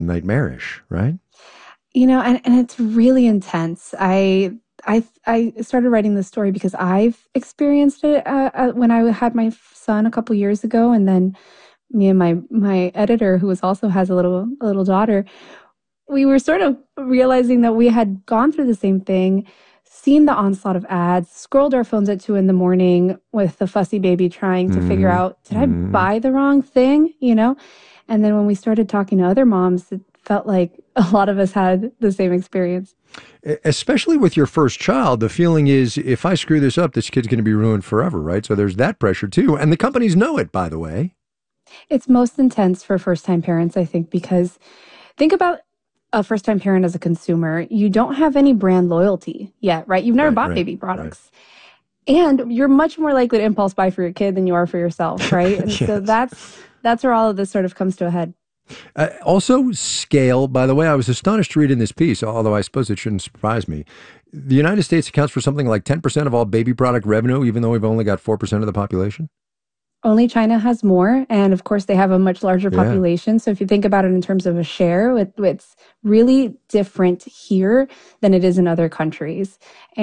nightmarish, right? And it's really intense. I started writing this story because I've experienced it when I had my son a couple years ago, and then me and my editor, who was also has a little daughter, we were sort of realizing that we had gone through the same thing, seen the onslaught of ads, scrolled our phones at 2 in the morning with the fussy baby trying to figure Hmm. out, did I Hmm. buy the wrong thing? And then when we started talking to other moms, it felt like a lot of us had the same experience. Especially with your first child, the feeling is if I screw this up, this kid's going to be ruined forever, right? So there's that pressure too. And the companies know it, by the way. It's most intense for first-time parents, I think, because think about a first-time parent as a consumer. You don't have any brand loyalty yet, right? You've never Right, bought right, baby right. products. And you're much more likely to impulse buy for your kid than you are for yourself, right? And so Yes. that's where all of this sort of comes to a head. Also, scale, by the way, I was astonished to read in this piece, although I suppose it shouldn't surprise me. The United States accounts for something like 10% of all baby product revenue, even though we've only got 4% of the population. Only China has more, and of course, they have a much larger Yeah. population. So if you think about it in terms of a share, it's really different here than it is in other countries.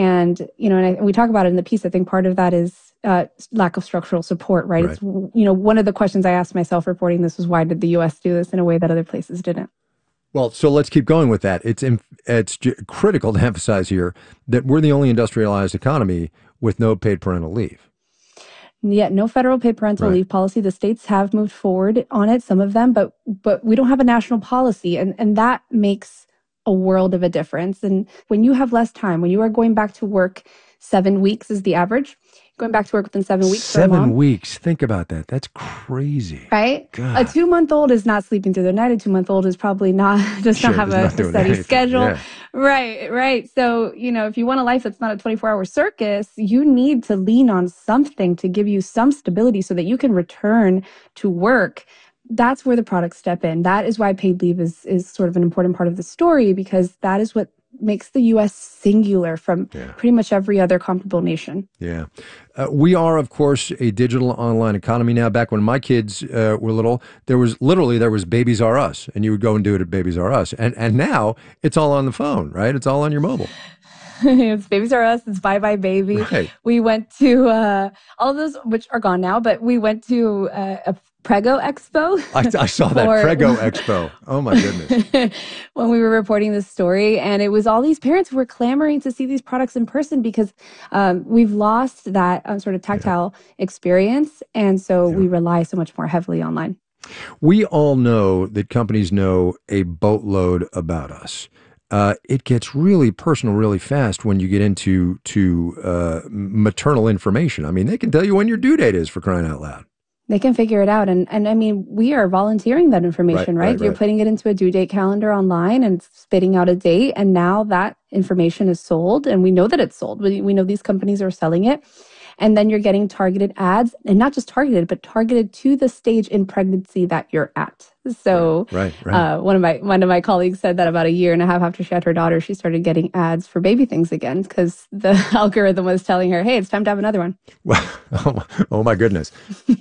And we talk about it in the piece. I think part of that is lack of structural support, right? Right. One of the questions I asked myself reporting this was, why did the U.S. do this in a way that other places didn't? Well, so let's keep going with that. It's critical to emphasize here that we're the only industrialized economy with no paid parental leave. Yet no federal paid parental Right. leave policy. The states have moved forward on it, some of them, but we don't have a national policy, and that makes a world of a difference. And when you have less time, when you are going back to work, 7 weeks is the average. Going back to work within 7 weeks for a Seven mom, weeks. Think about that. That's crazy. right? A God. 2-month-old is not sleeping through the night. A 2-month-old is probably not does not Sure. have It's a, not a doing steady anything. schedule. Yeah. Right, right. So, if you want a life that's not a 24-hour circus, you need to lean on something to give you some stability so that you can return to work. That's where the products step in. That is why paid leave is sort of an important part of the story, because that is what makes the US singular from Yeah. pretty much every other comparable nation. Yeah. We are, of course, a digital online economy now. Back when my kids were little, there was Babies R Us, and you would go and do it at Babies R Us. And now it's all on the phone, right? It's all on your mobile. It's Babies R Us. It's Bye Bye Baby. Right. We went to all of those, which are gone now, but we went to a Prego Expo I saw that for Prego Expo. Oh my goodness. when we were reporting this story. And it was all these parents who were clamoring to see these products in person because we've lost that sort of Yeah. tactile experience. And so Yeah. we rely so much more heavily online. We all know that companies know a boatload about us. It gets really personal really fast when you get into maternal information. I mean, they can tell you when your due date is, for crying out loud. They can figure it out. And I mean, we are volunteering that Right, information, right, right? You're right. putting it into a due date calendar online and it's spitting out a date. And now that information is sold. And we know that it's sold. We know these companies are selling it. And then you're getting targeted ads, and not just targeted, but targeted to the stage in pregnancy that you're at. Right, So right, right. one of my colleagues said that about a year and a half after she had her daughter, she started getting ads for baby things again because the algorithm was telling her, hey, it's time to have another one. Well, oh my goodness.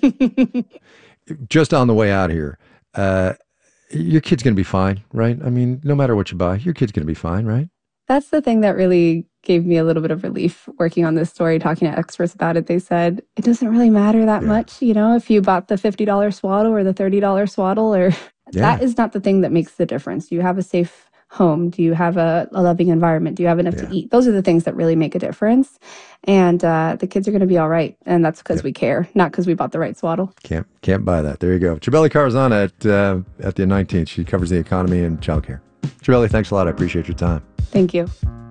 Just on the way out here, your kid's going to be fine, right? I mean, no matter what you buy, your kid's going to be fine, right? That's the thing that really gave me a little bit of relief working on this story, talking to experts about it. They said it doesn't really matter that Yeah. much, if you bought the $50 swaddle or the $30 swaddle, or Yeah. that is not the thing that makes the difference. Do you have a safe home? Do you have a loving environment? Do you have enough to Yeah. eat? Those are the things that really make a difference. And the kids are going to be all right. And that's because Yep. we care, not because we bought the right swaddle. Can't buy that. There you go. Chabeli Carzana at the 19th. She covers the economy and childcare. Chabeli, thanks a lot. I appreciate your time. Thank you.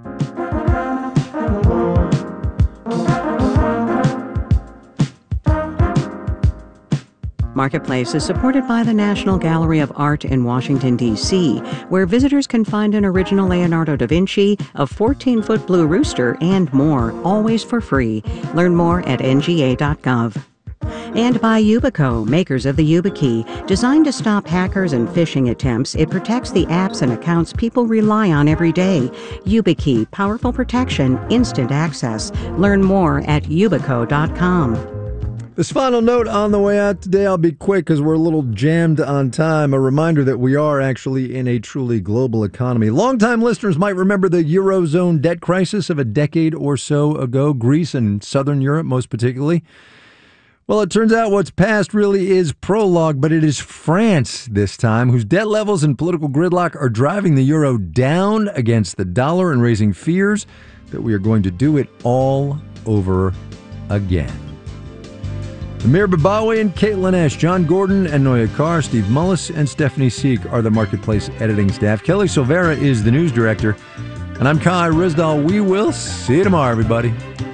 Marketplace is supported by the National Gallery of Art in Washington, D.C., where visitors can find an original Leonardo da Vinci, a 14-foot blue rooster, and more, always for free. Learn more at nga.gov. And by Yubico, makers of the YubiKey. Designed to stop hackers and phishing attempts, it protects the apps and accounts people rely on every day. YubiKey, powerful protection, instant access. Learn more at yubico.com. This final note on the way out today, I'll be quick because we're a little jammed on time. A reminder that we are actually in a truly global economy. Longtime listeners might remember the Eurozone debt crisis of a decade or so ago, Greece and Southern Europe most particularly. Well, it turns out what's past really is prologue, but it is France this time, whose debt levels and political gridlock are driving the euro down against the dollar and raising fears that we are going to do it all over again. Amir Babawi and Caitlin Esch, John Gordon and Noya Carr, Steve Mullis and Stephanie Seek are the Marketplace editing staff. Kelly Silvera is the news director. And I'm Kai Rizdal. We will see you tomorrow, everybody.